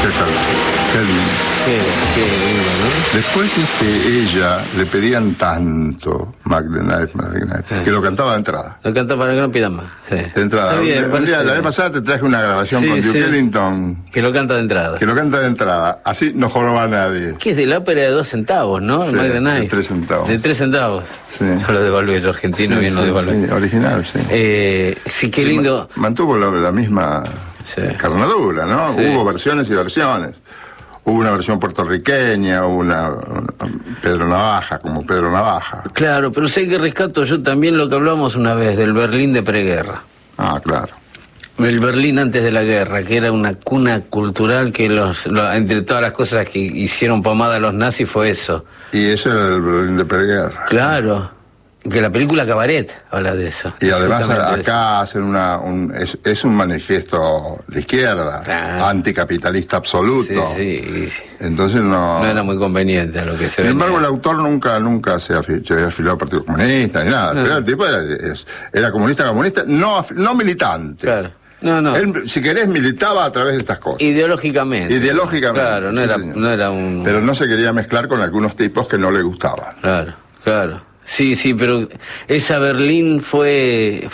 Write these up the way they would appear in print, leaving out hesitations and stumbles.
Qué lindo. Qué lindo, ¿no? Después ella le pedían tanto Mac the Knife, que lo cantaba de entrada. Lo canta para que no pidan más. Sí. De entrada. Está bien, Un día, la vez pasada te traje una grabación con Duke Ellington. Que lo canta de entrada. Que lo canta de entrada. Así no joroba a nadie. Que es de la ópera de 2 centavos, ¿no? Sí, Mac the Knife. de 3 centavos. De 3 centavos. Sí. Yo lo devolví, el argentino bien lo devolví. Sí, original, sí. Sí, qué lindo. Mantuvo la misma carnadura, ¿no? Sí. Hubo versiones y versiones. Hubo una versión puertorriqueña, hubo una Pedro Navaja, como Pedro Navaja. Claro, pero sé que rescato yo también lo que hablamos una vez, del Berlín de preguerra. Ah, claro. El Berlín antes de la guerra, que era una cuna cultural que entre todas las cosas que hicieron pomada a los nazis fue eso. Y eso era el Berlín de preguerra. Claro. Que la película Cabaret habla de eso. Y además acá hacen es un manifiesto de izquierda, anticapitalista absoluto. Sí. Entonces no era muy conveniente a lo que se ve. Sin embargo, el autor nunca se había afiliado al Partido Comunista ni nada. Pero el tipo era comunista, no militante. Claro. No. Él, si querés, militaba a través de estas cosas. Ideológicamente. Claro, no era un... Pero no se quería mezclar con algunos tipos que no le gustaban. Claro. Sí, pero esa Berlín fue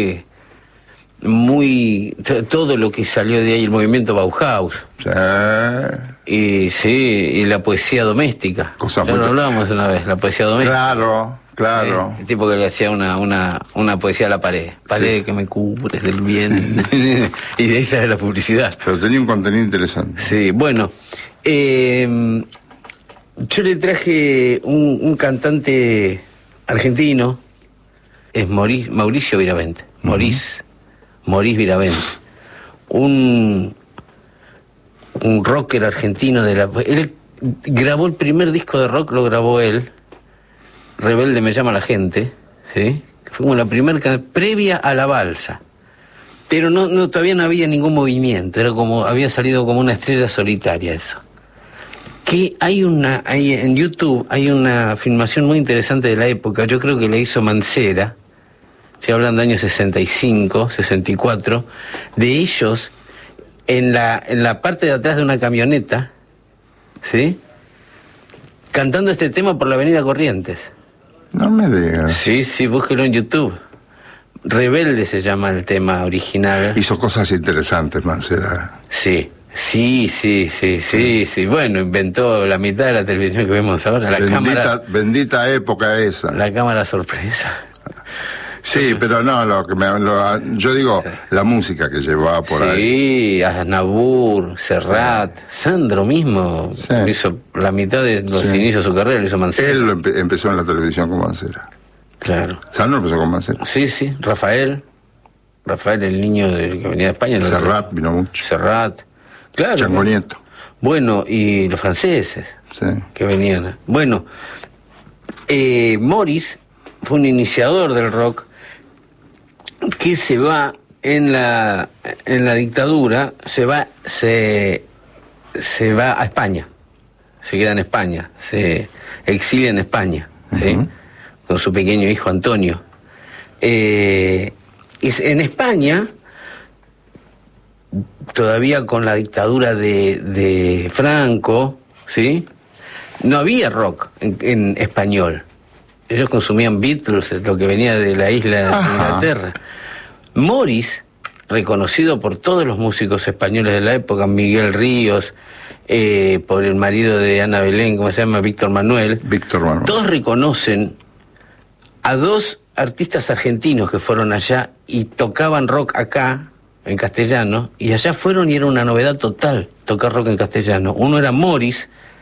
muy... Todo lo que salió de ahí, el movimiento Bauhaus. Y la poesía doméstica. Ya lo hablábamos una vez, la poesía doméstica. Claro. El tipo que le hacía una poesía a la pared. Pared que me cubres del bien. Y de esa es la publicidad. Pero tenía un contenido interesante. Sí, bueno. Yo le traje un cantante argentino, es Mauricio Viravente. Maurice Viravente. Un rocker argentino él grabó el primer disco de rock, lo grabó él. Rebelde me llama la gente, ¿sí? Fue como la primera previa a la balsa. Pero todavía no había ningún movimiento, había salido como una estrella solitaria eso. Que hay en YouTube hay una filmación muy interesante de la época, yo creo que la hizo Mancera, estoy hablando de años 65, 64, de ellos en la parte de atrás de una camioneta, ¿sí? Cantando este tema por la avenida Corrientes. No me digas. Sí, búsquelo en YouTube. Rebelde se llama el tema original. Hizo cosas interesantes, Mancera. Sí. Bueno, inventó la mitad de la televisión que vemos ahora. Bendita época esa. La cámara sorpresa. Sí, pero no, yo digo la música que llevaba por ahí. Sí, Aznavour, Serrat, Sandro mismo hizo la mitad de los inicios de su carrera, lo hizo Mancera. Él empezó en la televisión con Mancera. Claro. Sandro empezó con Mancera. Sí, Rafael, el niño que venía de España. Serrat vino mucho. Claro. Chango Nieto. Bueno, y los franceses que venían. Bueno, Morris fue un iniciador del rock que se va en la dictadura, se va a España, se queda en España, se exilia en España, ¿sí? Con su pequeño hijo Antonio. En España, todavía con la dictadura de Franco, ¿sí? No había rock en español. Ellos consumían Beatles, lo que venía de la isla de Inglaterra. Morris, reconocido por todos los músicos españoles de la época, Miguel Ríos, por el marido de Ana Belén, ¿cómo se llama? Víctor Manuel. Todos reconocen a dos artistas argentinos que fueron allá y tocaban rock acá, en castellano, y allá fueron y era una novedad total tocar rock en castellano. Uno era Morris,